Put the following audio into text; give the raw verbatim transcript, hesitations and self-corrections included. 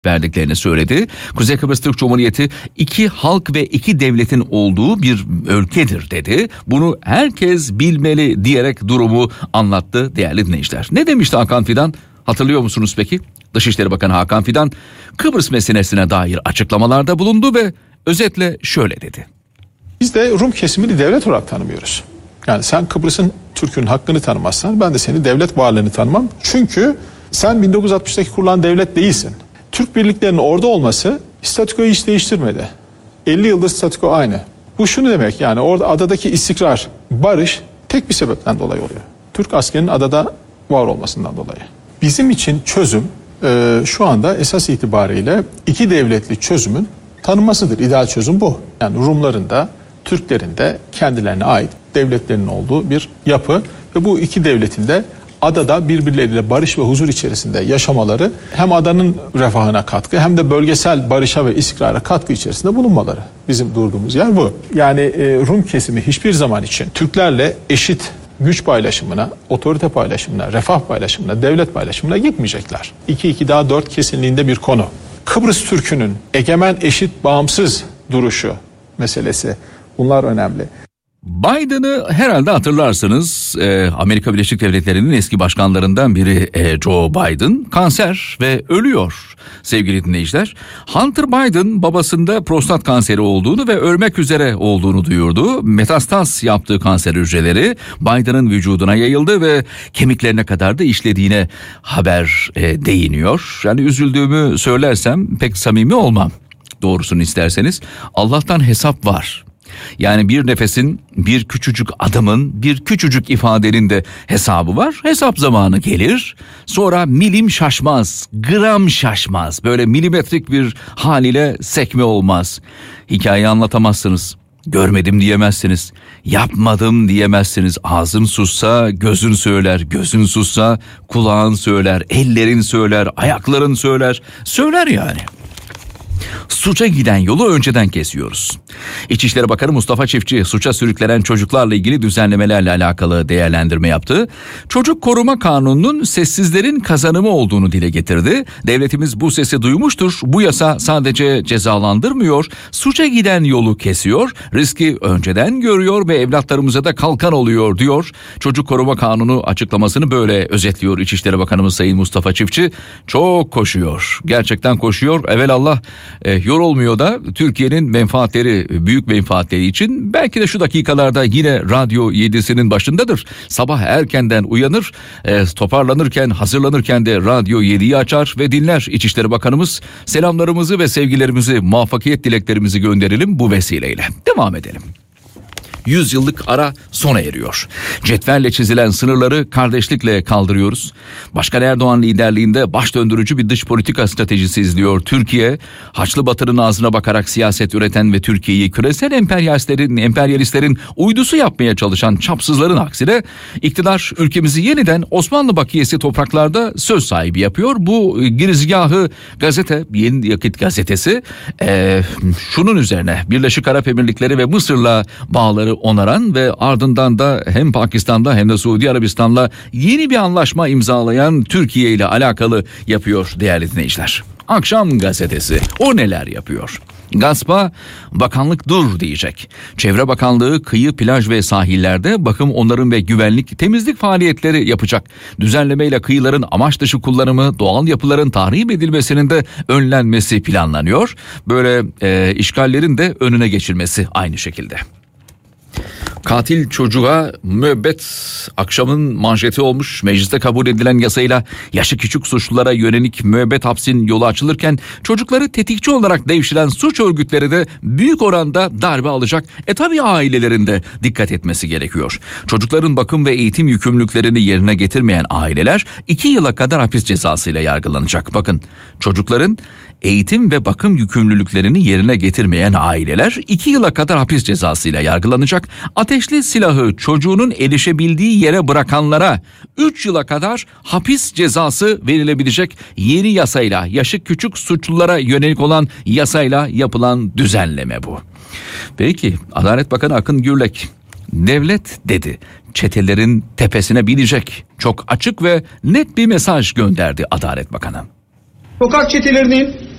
verdiklerini söyledi. Kuzey Kıbrıs Türk Cumhuriyeti iki halk ve iki devletin olduğu bir ülkedir dedi. Bunu herkes bilmeli diyerek durumu anlattı değerli dinleyiciler. Ne demişti Hakan Fidan? Hatırlıyor musunuz peki? Dışişleri Bakanı Hakan Fidan Kıbrıs meselesine dair açıklamalarda bulundu ve özetle şöyle dedi. Biz de Rum kesimini devlet olarak tanımıyoruz. Yani sen Kıbrıs'ın Türk'ün hakkını tanımazsan ben de seni devlet varlığını tanımam. Çünkü sen bin dokuz yüz altmıştaki kurulan devlet değilsin. Türk birliklerinin orada olması statükoyu hiç değiştirmedi. elli yıldır statüko aynı. Bu şunu demek, yani orada adadaki istikrar, barış tek bir sebepten dolayı oluyor. Türk askerinin adada var olmasından dolayı. Bizim için çözüm e, şu anda esas itibariyle iki devletli çözümün tanınmasıdır. İdeal çözüm bu. Yani Rumların da Türklerin de kendilerine ait devletlerinin olduğu bir yapı ve bu iki devletin de adada birbirleriyle barış ve huzur içerisinde yaşamaları hem adanın refahına katkı hem de bölgesel barışa ve istikrara katkı içerisinde bulunmaları. Bizim durduğumuz yer bu. Yani e, Rum kesimi hiçbir zaman için Türklerle eşit güç paylaşımına, otorite paylaşımına, refah paylaşımına, devlet paylaşımına gitmeyecekler. iki iki daha dört kesinliğinde bir konu. Kıbrıs Türk'ünün egemen, eşit, bağımsız duruşu meselesi, bunlar önemli. Biden'ı herhalde hatırlarsınız. Ee, Amerika Birleşik Devletleri'nin eski başkanlarından biri e, Joe Biden kanser ve ölüyor sevgili dinleyiciler. Hunter Biden babasında prostat kanseri olduğunu ve ölmek üzere olduğunu duyurdu. Metastaz yaptığı kanser hücreleri Biden'ın vücuduna yayıldı ve kemiklerine kadar da işlediğine haber e, değiniyor. Yani üzüldüğümü söylersem pek samimi olmam, doğrusunu isterseniz. Allah'tan hesap var. Yani bir nefesin, bir küçücük adımın, bir küçücük ifadenin de hesabı var. Hesap zamanı gelir. Sonra milim şaşmaz, gram şaşmaz. Böyle milimetrik bir haliyle sekme olmaz. Hikayeyi anlatamazsınız. Görmedim diyemezsiniz. Yapmadım diyemezsiniz. Ağzın sussa gözün söyler. Gözün sussa kulağın söyler. Ellerin söyler. Ayakların söyler. Söyler yani. Suça giden yolu önceden kesiyoruz. İçişleri Bakanı Mustafa Çiftçi suça sürüklenen çocuklarla ilgili düzenlemelerle alakalı değerlendirme yaptı. Çocuk Koruma Kanunu'nun sessizlerin kazanımı olduğunu dile getirdi. Devletimiz bu sesi duymuştur. Bu yasa sadece cezalandırmıyor, suça giden yolu kesiyor, riski önceden görüyor ve evlatlarımıza da kalkan oluyor diyor. Çocuk Koruma Kanunu açıklamasını böyle özetliyor İçişleri Bakanımız Sayın Mustafa Çiftçi. Çok koşuyor. Gerçekten koşuyor. Evelallah e, yorulmuyor da Türkiye'nin menfaatleri, büyük menfaatleri için belki de şu dakikalarda yine Radyo yedisinin başındadır. Sabah erkenden uyanır, e, toparlanırken, hazırlanırken de Radyo yediyi açar ve dinler İçişleri Bakanımız. Selamlarımızı ve sevgilerimizi, muvaffakiyet dileklerimizi gönderelim bu vesileyle. Devam edelim. Yüzyıllık ara sona eriyor. Cetvelle çizilen sınırları kardeşlikle kaldırıyoruz. Başkan Erdoğan liderliğinde baş döndürücü bir dış politika stratejisi izliyor Türkiye. Haçlı Batı'nın ağzına bakarak siyaset üreten ve Türkiye'yi küresel emperyalistlerin, emperyalistlerin uydusu yapmaya çalışan çapsızların aksine iktidar ülkemizi yeniden Osmanlı bakiyesi topraklarda söz sahibi yapıyor. Bu girizgahı gazete, Yeni Yakıt gazetesi ee, şunun üzerine Birleşik Arap Emirlikleri ve Mısır'la bağları onaran ve ardından da hem Pakistan'da hem de Suudi Arabistan'la yeni bir anlaşma imzalayan Türkiye ile alakalı yapıyor değerli dinleyiciler. Akşam gazetesi o neler yapıyor? Gaspa bakanlık dur diyecek. Çevre Bakanlığı kıyı, plaj ve sahillerde bakım, onarım ve güvenlik, temizlik faaliyetleri yapacak. Düzenlemeyle kıyıların amaç dışı kullanımı, doğal yapıların tahrip edilmesinin de önlenmesi planlanıyor. Böyle e, işgallerin de önüne geçilmesi aynı şekilde. Katil çocuğa müebbet akşamın manşeti olmuş. Mecliste kabul edilen yasayla yaşı küçük suçlulara yönelik müebbet hapsin yolu açılırken çocukları tetikçi olarak devşiren suç örgütleri de büyük oranda darbe alacak. E tabi ailelerin de dikkat etmesi gerekiyor. Çocukların bakım ve eğitim yükümlülüklerini yerine getirmeyen aileler iki yıla kadar hapis cezasıyla yargılanacak. Bakın, çocukların eğitim ve bakım yükümlülüklerini yerine getirmeyen aileler iki yıla kadar hapis cezasıyla yargılanacak. Ateşli silahı çocuğunun erişebildiği yere bırakanlara üç yıla kadar hapis cezası verilebilecek yeni yasayla, yaşı küçük suçlulara yönelik olan yasayla yapılan düzenleme bu. Peki, Adalet Bakanı Akın Gürlek, devlet dedi, çetelerin tepesine binecek. Çok açık ve net bir mesaj gönderdi Adalet Bakanı. sokak çetelerinin